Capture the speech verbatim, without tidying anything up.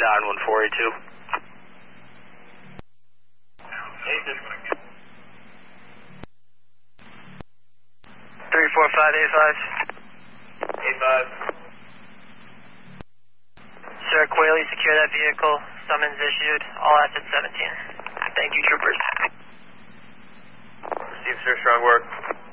nine one four eight two. three four five eight five. eight five. Sir, Quayle, secure that vehicle. Summons issued. All assets seventeen. Thank you, troopers. Received, sir. Strong work.